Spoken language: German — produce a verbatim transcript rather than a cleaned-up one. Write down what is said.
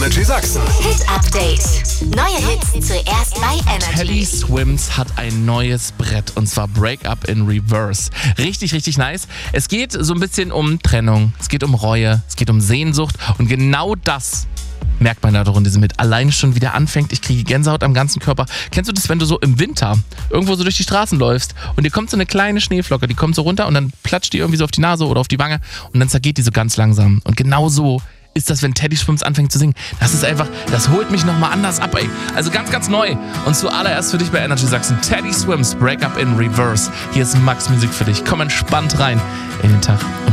Energy Sachsen. Hit Update. Neue Hits zuerst bei Energy. Teddy Swims hat ein neues Brett und zwar Break Up in Reverse. Richtig, richtig nice. Es geht so ein bisschen um Trennung, es geht um Reue, es geht um Sehnsucht und genau das merkt man da doch in diesem Hit. Alleine schon wieder anfängt, ich kriege Gänsehaut am ganzen Körper. Kennst du das, wenn du so im Winter irgendwo so durch die Straßen läufst und dir kommt so eine kleine Schneeflocke, die kommt so runter und dann platscht die irgendwie so auf die Nase oder auf die Wange und dann zergeht die so ganz langsam. Und genau so ist das, wenn Teddy Swims anfängt zu singen. Das ist einfach, das holt mich nochmal anders ab, ey. Also ganz, ganz neu. Und zuallererst für dich bei Energy Sachsen. Teddy Swims, Break Up in Reverse. Hier ist Max Musik für dich. Komm entspannt rein in den Tag. Und